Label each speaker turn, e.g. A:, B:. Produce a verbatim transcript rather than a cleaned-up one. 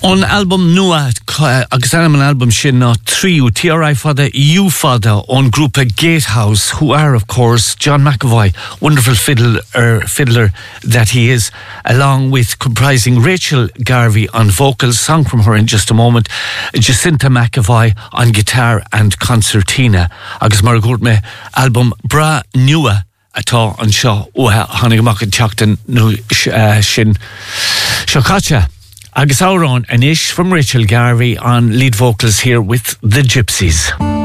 A: On album nua agus an album sin ná tríú T R I fada U fada on grúpa Gatehouse, who are of course John McAvoy, wonderful fiddler, er, fiddler that he is, along with comprising Rachel Garvey on vocals, song from her in just a moment, Jacinta McAvoy on guitar and concertina. Agus mar gúirt me album bra nua atá an seo uha hánig amach an teachtain nó sin seo caite. Agus Auron and Ish from Rachel Garvey on lead vocals here with the Gypsies.